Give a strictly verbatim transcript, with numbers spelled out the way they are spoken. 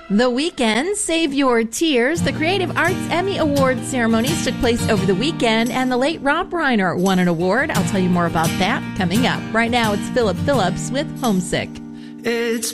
The Weeknd, Save Your Tears. The Creative Arts Emmy Award ceremonies took place over the weekend, and the late Rob Reiner won an award. I'll tell you more about that coming up. Right now, it's Philip Phillips with Homesick. It's